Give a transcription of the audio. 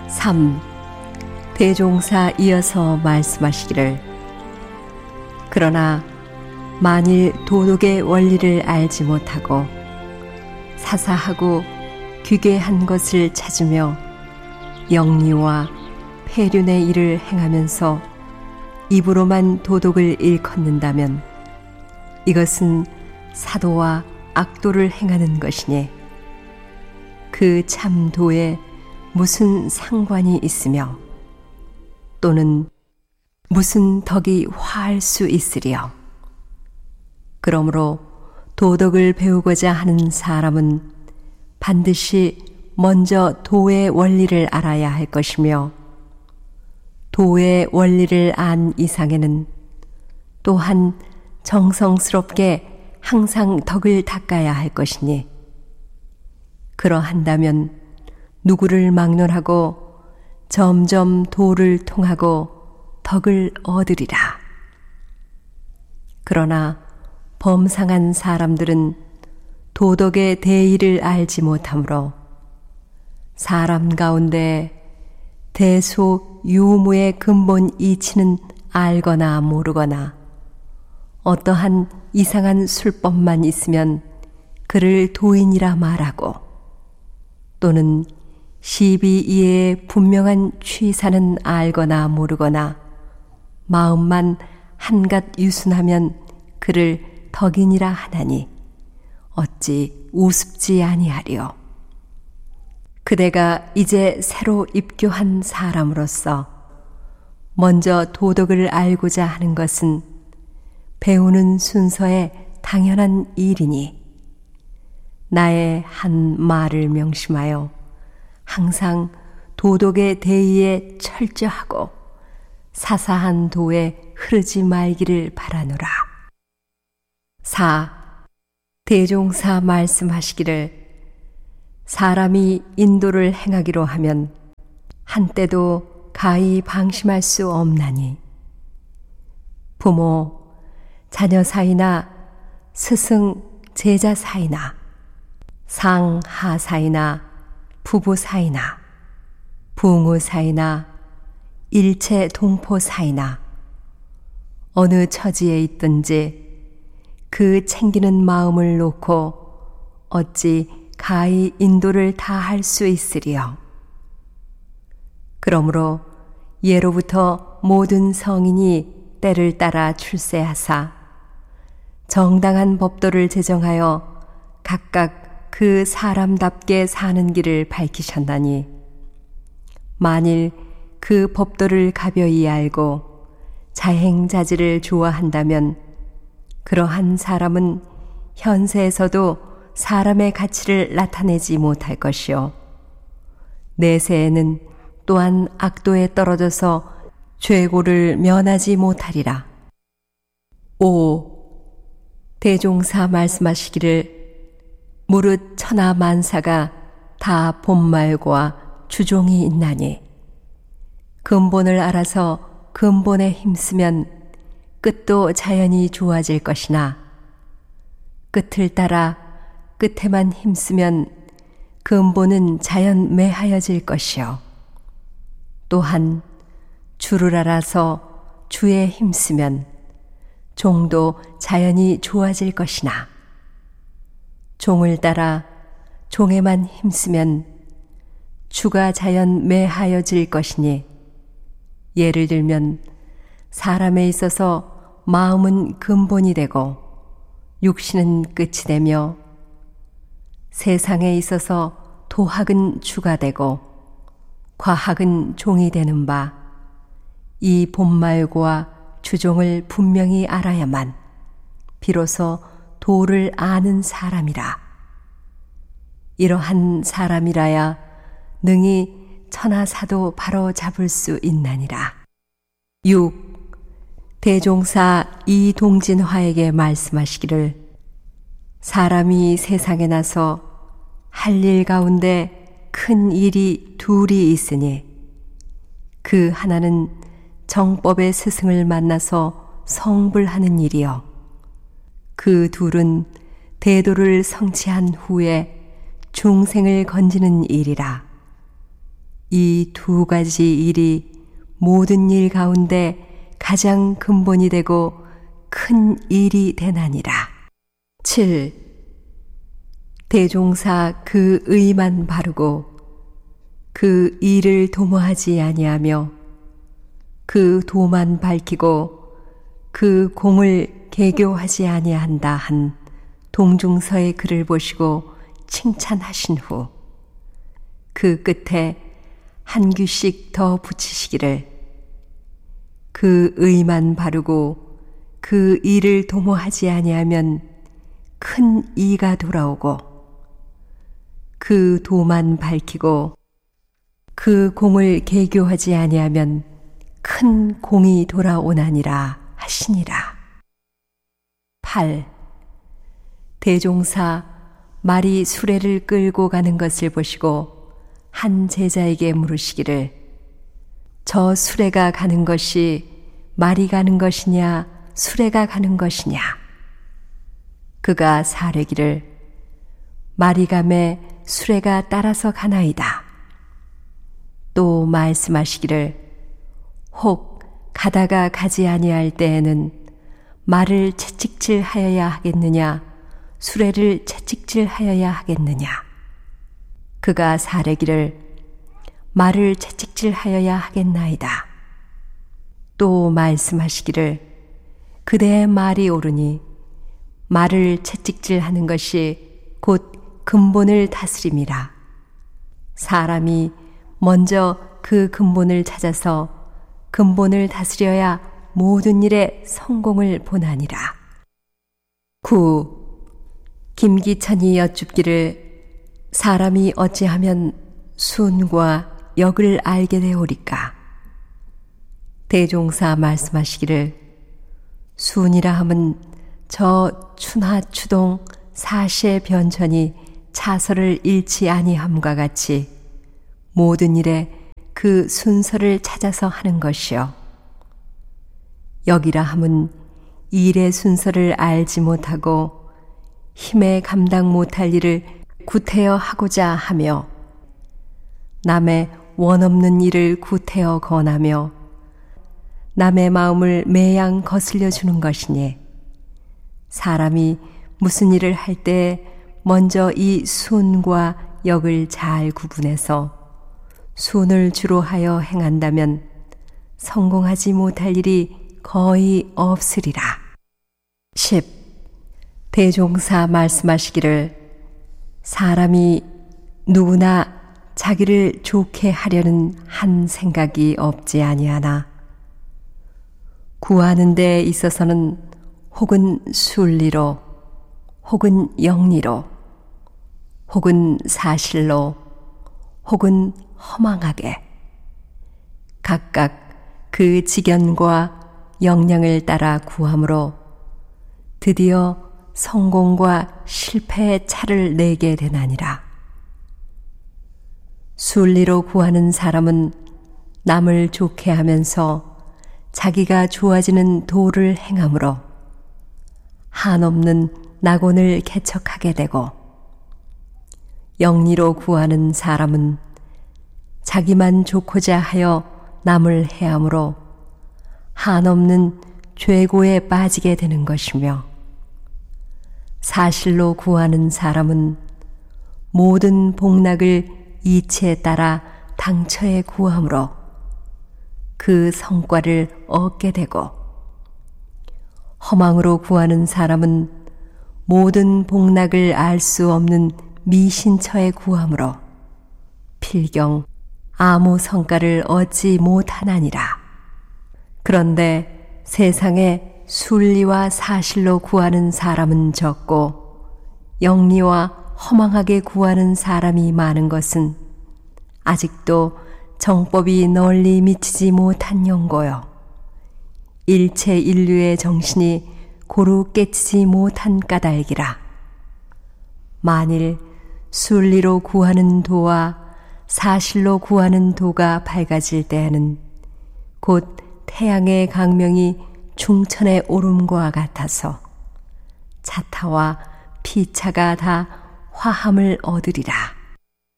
3. 대종사 이어서 말씀하시기를 그러나 만일 도덕의 원리를 알지 못하고 사사하고 귀괴한 것을 찾으며 영리와 폐륜의 일을 행하면서 입으로만 도덕을 일컫는다면 이것은 사도와 악도를 행하는 것이니 그 참 도에 무슨 상관이 있으며 또는 무슨 덕이 화할 수 있으리요. 그러므로 도덕을 배우고자 하는 사람은 반드시 먼저 도의 원리를 알아야 할 것이며 도의 원리를 안 이상에는 또한 정성스럽게 항상 덕을 닦아야 할 것이니 그러한다면 누구를 막론하고 점점 도를 통하고 덕을 얻으리라. 그러나 범상한 사람들은 도덕의 대의를 알지 못하므로 사람 가운데 대소 유무의 근본 이치는 알거나 모르거나 어떠한 이상한 술법만 있으면 그를 도인이라 말하고 또는 시비 이외의 분명한 취사는 알거나 모르거나 마음만 한갓 유순하면 그를 덕인이라 하나니 어찌 우습지 아니하리요. 그대가 이제 새로 입교한 사람으로서 먼저 도덕을 알고자 하는 것은 배우는 순서의 당연한 일이니 나의 한 말을 명심하여 항상 도덕의 대의에 철저하고 사사한 도에 흐르지 말기를 바라노라. 4. 대종사 말씀하시기를 사람이 인도를 행하기로 하면 한때도 가히 방심할 수 없나니 부모, 자녀 사이나 스승, 제자 사이나 상하 사이나 부부 사이나 부모 사이나 일체 동포 사이나 어느 처지에 있든지 그 챙기는 마음을 놓고 어찌 가히 인도를 다 할 수 있으리요. 그러므로 예로부터 모든 성인이 때를 따라 출세하사 정당한 법도를 제정하여 각각 그 사람답게 사는 길을 밝히셨나니 만일 그 법도를 가벼이 알고 자행자지를 좋아한다면 그러한 사람은 현세에서도 사람의 가치를 나타내지 못할 것이요 내세에는 또한 악도에 떨어져서 죄고를 면하지 못하리라. 5. 대종사 말씀하시기를 무릇 천하 만사가 다 본말과 주종이 있나니 근본을 알아서 근본에 힘쓰면 끝도 자연히 좋아질 것이나 끝을 따라 끝에만 힘쓰면 근본은 자연 매하여질 것이요 또한 주를 알아서 주에 힘쓰면 종도 자연히 좋아질 것이나 종을 따라 종에만 힘쓰면 주가 자연 매하여질 것이니 예를 들면 사람에 있어서 마음은 근본이 되고 육신은 끝이 되며 세상에 있어서 도학은 주가 되고 과학은 종이 되는 바 이 본말과 주종을 분명히 알아야만 비로소 도를 아는 사람이라. 이러한 사람이라야 능히 천하사도 바로 잡을 수 있나니라. 6. 대종사 이동진화에게 말씀하시기를 사람이 세상에 나서 할 일 가운데 큰 일이 둘이 있으니 그 하나는 정법의 스승을 만나서 성불하는 일이요 그 둘은 대도를 성취한 후에 중생을 건지는 일이라. 이 두 가지 일이 모든 일 가운데 가장 근본이 되고 큰 일이 되나니라. 7. 대종사 그 의만 바르고 그 일을 도모하지 아니하며 그 도만 밝히고 그 공을 개교하지 아니한다 한 동중서의 글을 보시고 칭찬하신 후 그 끝에 한 규씩 더 붙이시기를 그 의만 바르고 그 일을 도모하지 아니하면 큰 이가 돌아오고 그 도만 밝히고 그 공을 개교하지 아니하면 큰 공이 돌아오나니라 하시니라. 8. 대종사 말이 수레를 끌고 가는 것을 보시고 한 제자에게 물으시기를 저 수레가 가는 것이 말이 가는 것이냐 수레가 가는 것이냐. 그가 사례기를 말이 가매 수레가 따라서 가나이다. 또 말씀하시기를 혹 가다가 가지 아니할 때에는 말을 채찍질하여야 하겠느냐 수레를 채찍질하여야 하겠느냐. 그가 사례기를 말을 채찍질하여야 하겠나이다. 또 말씀하시기를 그대의 말이 옳으니 말을 채찍질하는 것이 곧 근본을 다스림이라. 사람이 먼저 그 근본을 찾아서 근본을 다스려야 모든 일에 성공을 보나니라. 9. 김기천이 여쭙기를 사람이 어찌하면 순과 역을 알게 되오리까. 대종사 말씀하시기를 순이라 함은 저 춘하추동 사시의 변천이 차서를 잃지 아니함과 같이 모든 일에 그 순서를 찾아서 하는 것이요. 역이라 함은 일의 순서를 알지 못하고 힘에 감당 못할 일을 구태여 하고자 하며 남의 원없는 일을 구태여 권하며 남의 마음을 매양 거슬려 주는 것이니 사람이 무슨 일을 할 때 먼저 이 순과 역을 잘 구분해서 순을 주로 하여 행한다면 성공하지 못할 일이 거의 없으리라. 10. 대종사 말씀하시기를 사람이 누구나 자기를 좋게 하려는 한 생각이 없지 아니하나 구하는 데 있어서는 혹은 순리로 혹은 영리로 혹은 사실로 혹은 허망하게 각각 그 지견과 역량을 따라 구함으로 드디어 성공과 실패의 차를 내게 되나니라. 순리로 구하는 사람은 남을 좋게 하면서 자기가 좋아지는 도를 행함으로 한없는 낙원을 개척하게 되고 영리로 구하는 사람은 자기만 좋고자 하여 남을 해함으로 한없는 죄고에 빠지게 되는 것이며 사실로 구하는 사람은 모든 복락을 이치에 따라 당처에 구함으로 그 성과를 얻게 되고 허망으로 구하는 사람은 모든 복락을 알 수 없는 미신처에 구함으로 필경 아무 성과를 얻지 못하나니라. 그런데 세상에 순리와 사실로 구하는 사람은 적고 영리와 허망하게 구하는 사람이 많은 것은 아직도 정법이 널리 미치지 못한 연고요. 일체 인류의 정신이 고루 깨치지 못한 까닭이라. 만일 순리로 구하는 도와 사실로 구하는 도가 밝아질 때에는 곧 태양의 강명이 중천의 오름과 같아서 차타와 피차가 다 화함을 얻으리라.